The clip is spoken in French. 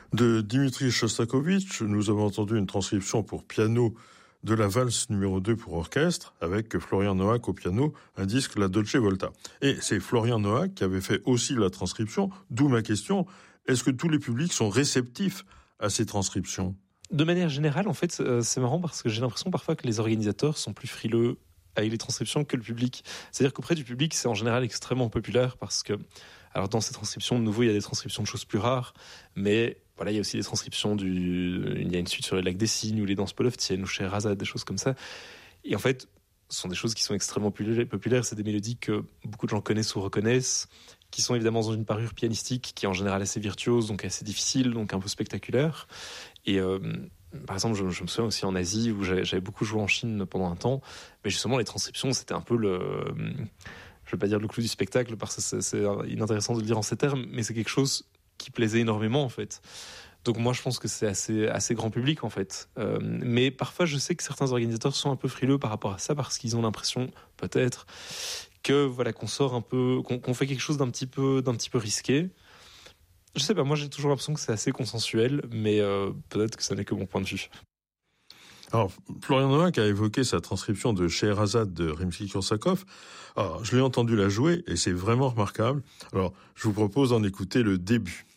De Dimitri Shostakovich, nous avons entendu une transcription pour piano de la valse numéro 2 pour orchestre, avec Florian Noack au piano, un disque La Dolce Volta. Et c'est Florian Noack qui avait fait aussi la transcription, d'où ma question, est-ce que tous les publics sont réceptifs à ces transcriptions ? De manière générale, en fait, c'est marrant parce que j'ai l'impression parfois que les organisateurs sont plus frileux avec les transcriptions que le public. C'est-à-dire qu'auprès du public, c'est en général extrêmement populaire parce que, alors dans ces transcriptions, de nouveau, il y a des transcriptions de choses plus rares, mais voilà, il y a aussi des transcriptions il y a une suite sur les lacs des cygnes ou les danses polovtiennes ou Scheherazade, des choses comme ça. Et en fait, ce sont des choses qui sont extrêmement populaires. C'est des mélodies que beaucoup de gens connaissent ou reconnaissent, qui sont évidemment dans une parure pianistique qui est en général assez virtuose, donc assez difficile, donc un peu spectaculaire. Et par exemple, je me souviens aussi en Asie où j'avais beaucoup joué en Chine pendant un temps, mais justement les transcriptions c'était un peu je vais pas dire le clou du spectacle parce que c'est inintéressant de le dire en ces termes, mais c'est quelque chose qui plaisait énormément en fait. Donc moi je pense que c'est assez grand public en fait. Mais parfois je sais que certains organisateurs sont un peu frileux par rapport à ça parce qu'ils ont l'impression peut-être que voilà qu'on sort un peu, qu'on fait quelque chose d'un petit peu risqué. Je sais pas, moi j'ai toujours l'impression que c'est assez consensuel, mais peut-être que ça n'est que mon point de vue. Alors, Florian Noack a évoqué sa transcription de Scheherazade de Rimsky-Korsakov. Alors, je l'ai entendu la jouer et c'est vraiment remarquable. Alors, je vous propose d'en écouter le début.